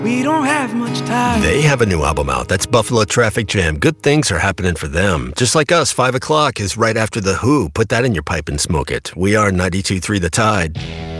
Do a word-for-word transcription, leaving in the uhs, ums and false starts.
We don't have much time. They have a new album out. That's Buffalo Traffic Jam. Good things are happening for them. Just like us, five o'clock is right after The Who. Put that in your pipe and smoke it. We are ninety-two point three The Tide.